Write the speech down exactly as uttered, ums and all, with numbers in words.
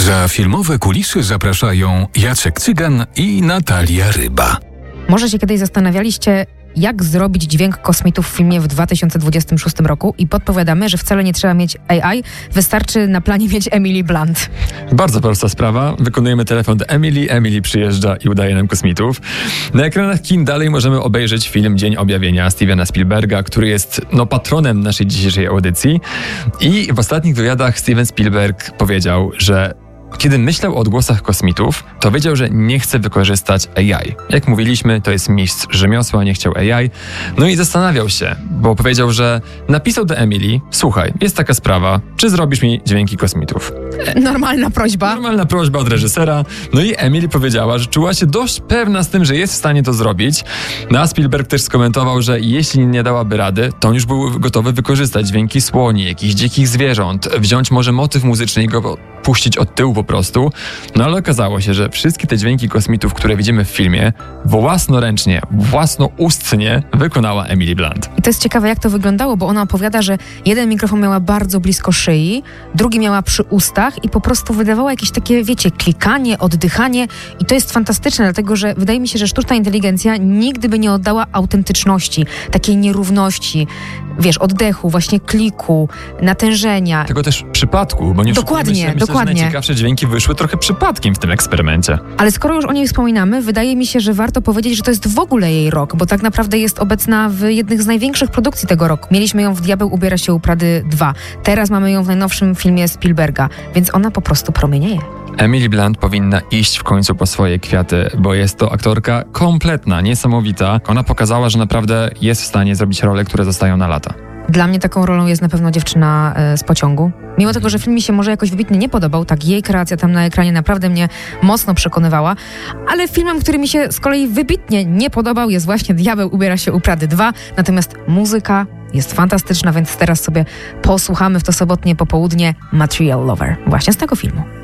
Za filmowe kulisy zapraszają Jacek Cygan i Natalia Ryba. Może się kiedyś zastanawialiście, jak zrobić dźwięk kosmitów w filmie w dwa tysiące dwudziestym szóstym roku i podpowiadamy, że wcale nie trzeba mieć A I, wystarczy na planie mieć Emily Blunt. Bardzo prosta sprawa. Wykonujemy telefon do Emily, Emily przyjeżdża i udaje nam kosmitów. Na ekranach kin dalej możemy obejrzeć film Dzień Objawienia Stevena Spielberga, który jest no, patronem naszej dzisiejszej audycji. I w ostatnich wywiadach Steven Spielberg powiedział, że kiedy myślał o odgłosach kosmitów, to wiedział, że nie chce wykorzystać A I. Jak mówiliśmy, to jest mistrz rzemiosła, nie chciał A I. No i zastanawiał się, bo powiedział, że napisał do Emily: słuchaj, jest taka sprawa, czy zrobisz mi dźwięki kosmitów? Normalna prośba. Normalna prośba od reżysera. No i Emily powiedziała, że czuła się dość pewna z tym, że jest w stanie to zrobić. No a Spielberg też skomentował, że jeśli nie dałaby rady, to on już był gotowy wykorzystać dźwięki słoni, jakichś dzikich zwierząt, wziąć może motyw muzyczny i go puścić od tyłu po prostu. No ale okazało się, że wszystkie te dźwięki kosmitów, które widzimy w filmie, własnoręcznie, własnoustnie wykonała Emily Blunt. I to jest ciekawe, jak to wyglądało, bo ona opowiada, że jeden mikrofon miała bardzo blisko szyi, drugi miała przy ustach i po prostu wydawała jakieś takie, wiecie, klikanie, oddychanie i to jest fantastyczne, dlatego że wydaje mi się, że sztuczna inteligencja nigdy by nie oddała autentyczności, takiej nierówności, wiesz, oddechu, właśnie kliku, natężenia. Tego też przypadku, bo nie Dokładnie, się, myślę, dokładnie. że najciekawsze dźwięki wyszły trochę przypadkiem w tym eksperymencie. Ale skoro już o niej wspominamy, wydaje mi się, że warto powiedzieć, że to jest w ogóle jej rok, bo tak naprawdę jest obecna w jednych z największych produkcji tego roku. Mieliśmy ją w Diabeł ubiera się u Prady dwa. Teraz mamy ją w najnowszym filmie Spielberga, więc ona po prostu promienieje. Emily Blunt powinna iść w końcu po swoje kwiaty, bo jest to aktorka kompletna, niesamowita. Ona pokazała, że naprawdę jest w stanie zrobić role, które zostają na lata. Dla mnie taką rolą jest na pewno dziewczyna y, z pociągu. Mimo tego, że film mi się może jakoś wybitnie nie podobał, tak jej kreacja tam na ekranie naprawdę mnie mocno przekonywała, ale filmem, który mi się z kolei wybitnie nie podobał, jest właśnie Diabeł ubiera się u Prady dwa, natomiast muzyka jest fantastyczna, więc teraz sobie posłuchamy w to sobotnie popołudnie Material Lover właśnie z tego filmu.